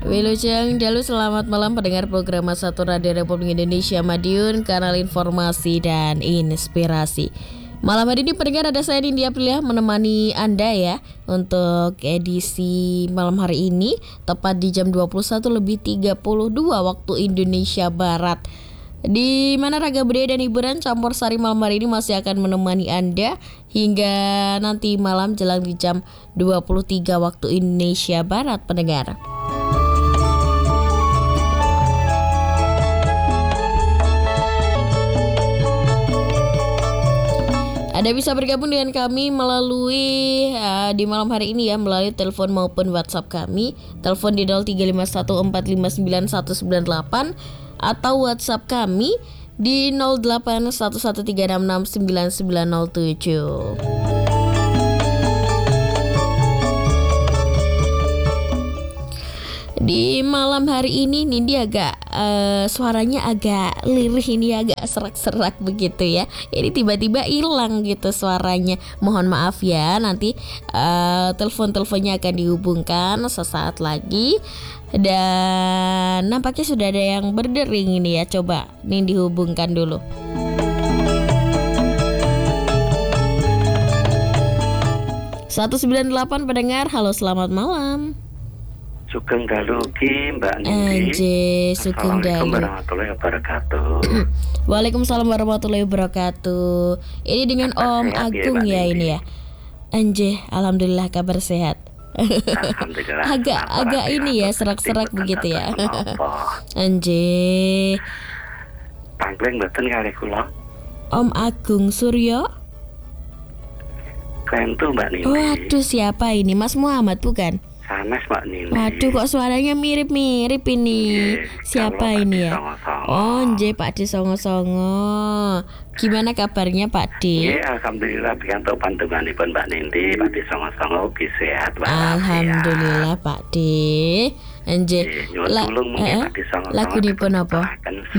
Wilujeng Dalu, selamat malam pendengar program Satu Radio Republik Indonesia Madiun, kanal informasi dan inspirasi. Malam hari ini pendengar, ada saya Nindya Aprilia menemani Anda ya untuk edisi malam hari ini tepat di jam 21:32 waktu Indonesia Barat. Di mana Raga Budaya dan Hiburan Campur Sari malam hari ini masih akan menemani Anda hingga nanti malam jelang di jam 23 waktu Indonesia Barat, pendengar. Anda bisa bergabung dengan kami melalui di malam hari ini ya, melalui telepon maupun WhatsApp kami. Telepon di 0351459198 atau WhatsApp kami di 0811366997. Di malam hari ini Nindi agak suaranya agak lirih ini, agak serak-serak begitu ya. Ini tiba-tiba hilang gitu suaranya. Mohon maaf ya, nanti telepon-teleponnya akan dihubungkan sesaat lagi. Dan nampaknya sudah ada yang berdering ini ya. Coba Nindi hubungkan dulu. (198) pendengar, halo selamat malam. Sugeng Dalu Ki Mbak Nindi. Anje, Sugeng Dalu. Assalamualaikum warahmatullahi wabarakatuh. Waalaikumsalam warahmatullahi wabarakatuh. Ini dengan Om Agung ya ini ya. Anje, alhamdulillah kabar sehat. Alhamdulillah. agak ini ya, serak-serak begitu ya. Anje. Pangling mboten kali kula. Om Agung Suryo. Kentu Mbak Nindi. Waduh, siapa ini? Mas Muhammad bukan? Sanes Mbak Nindi. Waduh, kok suaranya mirip-mirip ini. Siapa ini ya? Oh, nje Pak D Songo-songo. Gimana kabarnya Pak D? Alhamdulillah pikantuk pantunganipun Mbak Nindi. Pak D Songo-songo ugi sehat walafiat. Alhamdulillah Pak D. Nje. Lagunipun apa?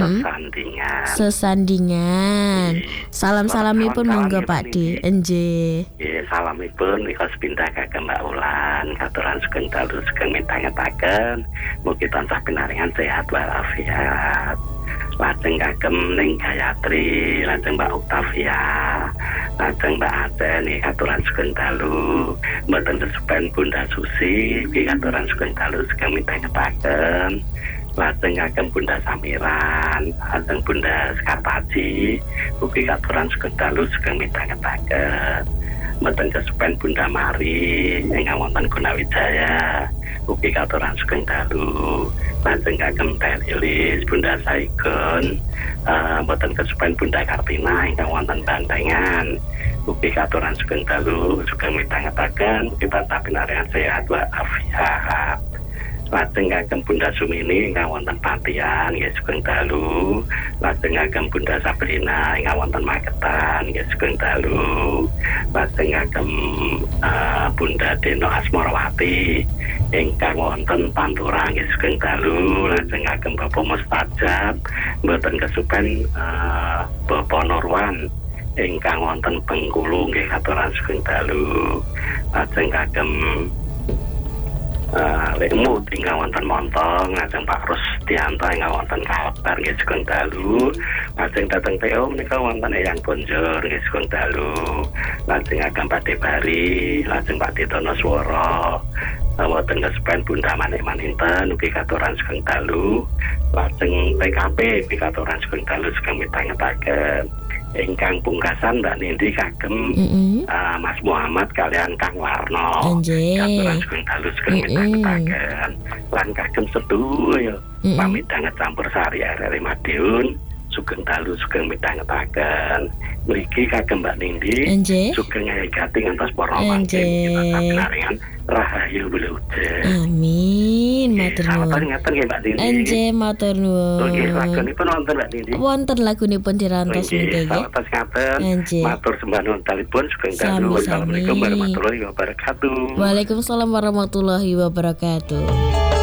Sesandingan. Salam-salamipun monggo Pak D. Nje. Salamipun nika sepindah kagem Mbak Ulan, katuran sugeng dalu sugeng mitangetaken mugi tansah pinaringan sehat walafiat. Lajeng kagem Ning Gayatri, lajeng Mbak Octavia, lajeng Mbak Aten nih katuran sugeng dalu. Mboten sesupen Bunda Susi, iki katuran sugeng dalu sugeng mitangetaken. Lajeng kagem Bunda Samiran, lajeng Bunda Skartaji, ugi katuran sugeng dalu sugeng mitangetaken. Mboten kesupen Bunda Mari ingkang wonten Gunawijaya, ugi katuran sugeng dalu. Lajeng kagem Teh Lilis, Bunda Saigon, mboten kesupen Bunda Kartina ingkang wonten Bantengan, ugi katuran sugeng dalu sugeng mitangetaken mugi tansah pinaringan sehat walafiat. Lajeng kagem Bunda Sumini ingkang wonten Patian nggih sugeng dalu. Lajeng kagem Bunda Sabrina ingkang wonten Magetan nggih sugeng dalu. Lajeng kagem Bunda Deno Asmarawati ingkang wonten Pantura nggih sugeng dalu. Lajeng kagem Bapak Mustajab mboten kesupen Bapak Nurwan ingkang wonten Bengkulu nggih katuran sugeng dalu. Lajeng kagem Lemu tinggal wonten Montong, lajeng Pak Rusdianto ingkang wonten Kalbar nggih sugeng dalu. Lajeng dhateng PO menika wonten Eyang Bonjor nggih sugeng dalu. Lajeng ageng Pak Debari, lajeng Pak Ditono Swara, wonten kesupen Bunda Manik Maninten ugi katuran sugeng dalu. Lajeng PKP ugi katuran sugeng dalu sugeng mitangetaken. Ingkang pungkasan Mbak Nindi kagem Mas Muhammad kalian Kang Warno, katuran sugeng dalu sugeng mitangetaken. Lan kagem sedaya pamidhanget campur sari RRI Madiun sugeng dalu sugeng mitangetaken. Mriki kagem Mbak Nindi sugeng ngayigati ngantos para mangke pinaringan rahayu wilujeng. Amin. Matur nuwun. Ngeten nggih Mbak Nindi. Anje matur nuwun. Nggih, lagunipun wonten Mbak Nindi. Wonten lagunipun dirantos nggih. Sawatas ngaten. Matur sembah nuwun talipun sugeng dalu. Assalamualaikum warahmatullahi wabarakatuh. Waalaikumsalam warahmatullahi wabarakatuh.